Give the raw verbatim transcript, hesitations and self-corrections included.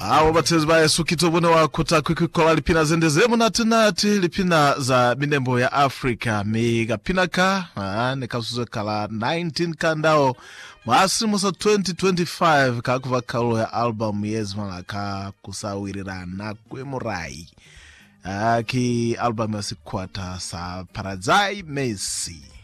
Awo batezi ba Yesu kitobone wakuta kwikola lipina zendezemu natinati lipina za minembo ya Afrika mega pinaka nekasuze kala nineteen kandao maasi musa twenty twenty-five kakuva kalo ya album yezmala ka kusawirira na kwemurai ki album ya sikwata sa Paradise Messi.